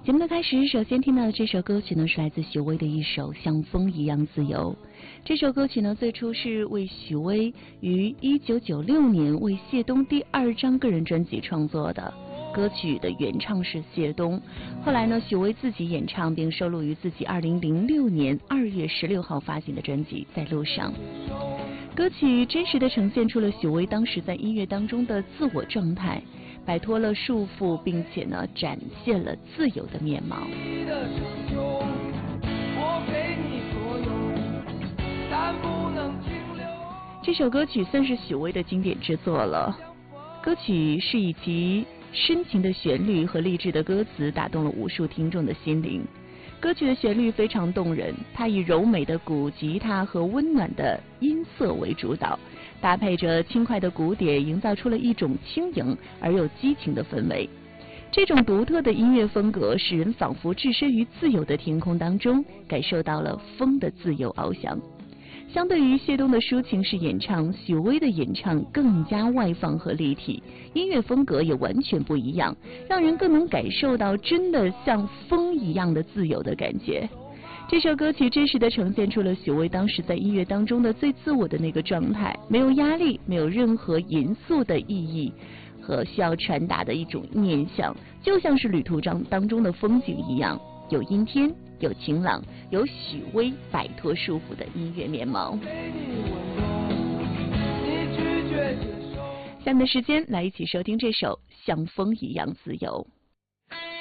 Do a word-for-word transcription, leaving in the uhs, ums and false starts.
节目的开始，首先听到的这首歌曲呢，是来自许巍的一首《像风一样自由》。这首歌曲呢，最初是为许巍于一九九六年为谢东第二张个人专辑创作的。歌曲的原唱是谢东，后来呢，许巍自己演唱并收录于自己二零零六年二月十六号发行的专辑《在路上》。歌曲真实的呈现出了许巍当时在音乐当中的自我状态，摆脱了束缚，并且呢展现了自由的面貌。这首歌曲算是许巍的经典之作了。歌曲是以其深情的旋律和励志的歌词打动了无数听众的心灵。歌曲的旋律非常动人，它以柔美的古吉他和温暖的音色为主导，搭配着轻快的鼓点，营造出了一种轻盈而又激情的氛围。这种独特的音乐风格使人仿佛置身于自由的天空当中，感受到了风的自由翱翔。相对于谢东的抒情式演唱，许巍的演唱更加外放和立体，音乐风格也完全不一样，让人更能感受到真的像风一样的自由的感觉。这首歌曲真实的呈现出了许巍当时在音乐当中的最自我的那个状态，没有压力，没有任何严肃的意义和需要传达的一种念想，就像是旅途当当中的风景一样，有阴天，有晴朗，有许巍摆脱束缚的音乐面貌。下面的时间来一起收听这首《像风一样自由》。